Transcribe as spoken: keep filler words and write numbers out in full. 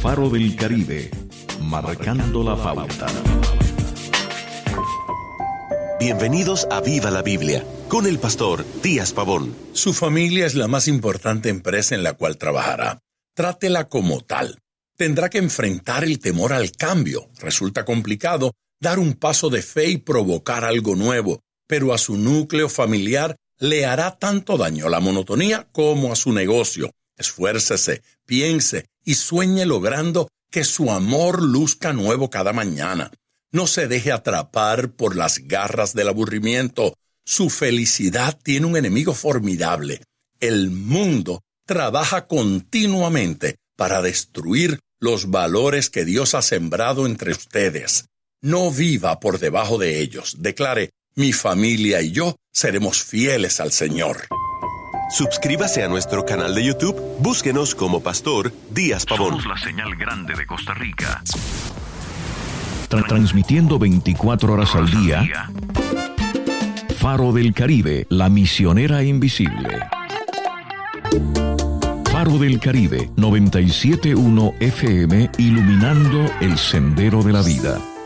Faro del Caribe, marcando la pauta. Bienvenidos a Viva la Biblia, con el pastor Díaz Pavón. Su familia es la más importante empresa en la cual trabajará. Trátela como tal. Tendrá que enfrentar el temor al cambio. Resulta complicado dar un paso de fe y provocar algo nuevo, pero a su núcleo familiar le hará tanto daño a la monotonía como a su negocio. Esfuércese, piense y sueñe logrando que su amor luzca nuevo cada mañana. No se deje atrapar por las garras del aburrimiento. Su felicidad tiene un enemigo formidable. El mundo trabaja continuamente para destruir los valores que Dios ha sembrado entre ustedes. No viva por debajo de ellos. Declare: mi familia y yo seremos fieles al Señor. Suscríbase a nuestro canal de YouTube. Búsquenos como Pastor Díaz Pavón. Somos la señal grande de Costa Rica. Tra- transmitiendo veinticuatro horas al día. Faro del Caribe, la misionera invisible. Faro del Caribe, noventa y siete punto uno F M, iluminando el sendero de la vida.